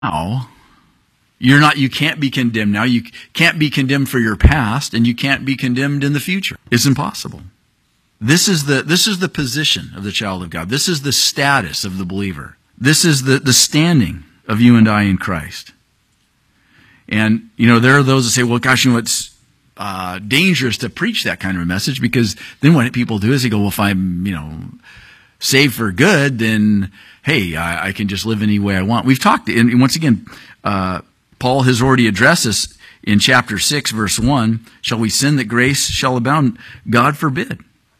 now, you can't be condemned now. You can't be condemned for your past, and you can't be condemned in the future. It's impossible. This is the position of the child of God. This is the status of the believer. This is the standing of you and I in Christ. And, there are those that say, well, gosh, it's dangerous to preach that kind of a message, because then what people do is they go, well, if I'm, saved for good, then, hey, I can just live any way I want. We've talked, and once again, Paul has already addressed this in chapter 6, verse 1. Shall we sin that grace shall abound? God forbid.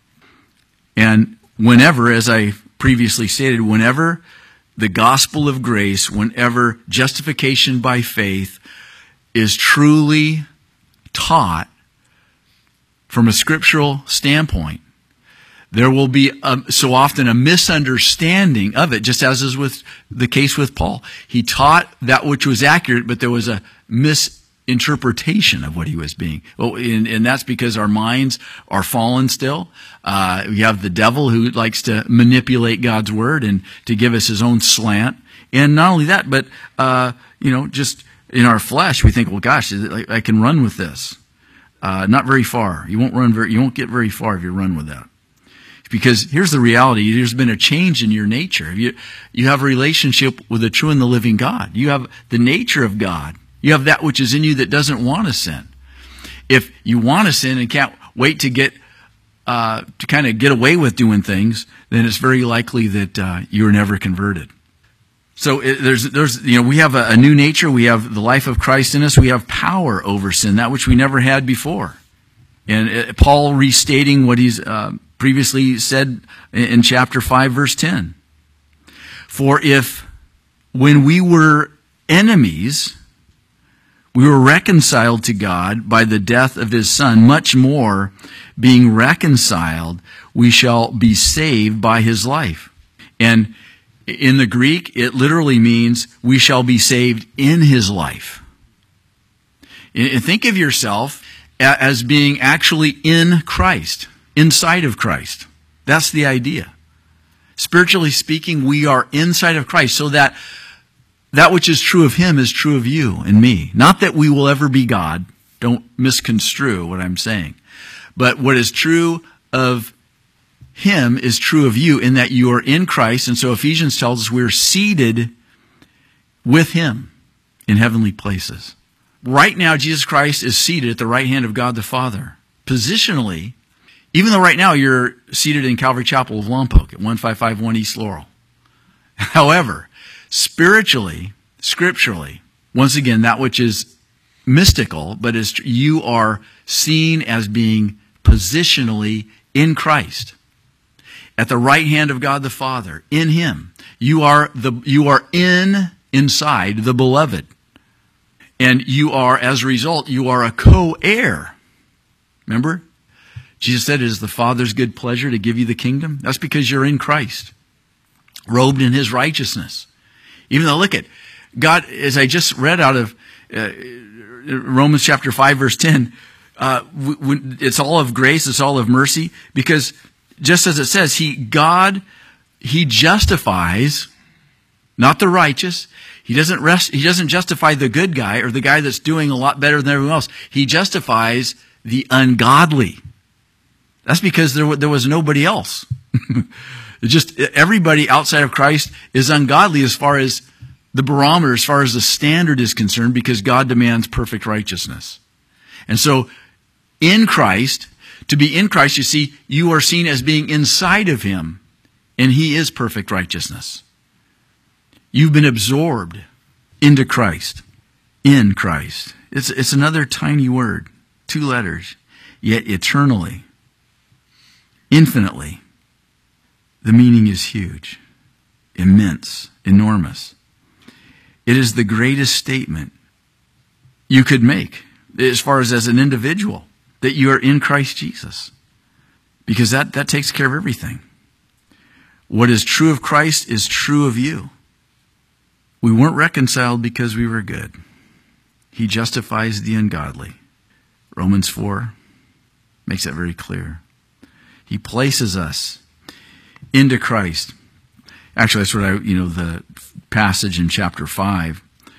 And whenever, as I previously stated, whenever the gospel of grace, whenever justification by faith is truly taught from a scriptural standpoint, there will be so often a misunderstanding of it, just as is with the case with Paul. He taught that which was accurate, but there was a misinterpretation of what he was being. Well, and that's because our minds are fallen still. We have the devil who likes to manipulate God's word and to give us his own slant. And not only that, but just in our flesh, we think, well, gosh, I can run with this. Not very far. You won't get very far if you run with that. Because here's the reality. There's been a change in your nature. You have a relationship with the true and the living God. You have the nature of God. You have that which is in you that doesn't want to sin. If you want to sin and can't wait to get to kind of get away with doing things, then it's very likely that you were never converted. So we have a new nature. We have the life of Christ in us. We have power over sin, that which we never had before. And Paul restating what he's previously said in chapter 5, verse 10. For if when we were enemies, we were reconciled to God by the death of his Son, much more, being reconciled, we shall be saved by his life. And in the Greek, it literally means we shall be saved in his life. And think of yourself as being actually in Christ, inside of Christ. That's the idea. Spiritually speaking, we are inside of Christ, so that which is true of him is true of you and me. Not that we will ever be God. Don't misconstrue what I'm saying. But what is true of him is true of you, in that you are in Christ. And so Ephesians tells us we're seated with him in heavenly places. Right now, Jesus Christ is seated at the right hand of God the Father. Positionally, even though right now you're seated in Calvary Chapel of Lompoc at 1551 East Laurel. However, spiritually, scripturally, once again, that which is mystical, but you are seen as being positionally in Christ, at the right hand of God the Father, in him. You are inside the beloved. And you are, as a result, you are a co-heir. Remember? Jesus said it is the Father's good pleasure to give you the kingdom. That's because you're in Christ, robed in his righteousness. Even though, look at God, as I just read out of Romans chapter 5, verse 10, it's all of grace, it's all of mercy, because just as it says, he justifies, not the righteous. He doesn't justify the good guy or the guy that's doing a lot better than everyone else. He justifies the ungodly. That's because there was nobody else. Just everybody outside of Christ is ungodly as far as the barometer, as far as the standard is concerned, because God demands perfect righteousness. And so in Christ, to be in Christ, you see, you are seen as being inside of him, and he is perfect righteousness. You've been absorbed into Christ, in Christ. It's another tiny word, 2 letters, yet eternally, infinitely. The meaning is huge, immense, enormous. It is the greatest statement you could make as far as an individual, that you are in Christ Jesus. Because that takes care of everything. What is true of Christ is true of you. We weren't reconciled because we were good. He justifies the ungodly. Romans 4 makes that very clear. He places us into Christ. Actually, that's what the passage in chapter 5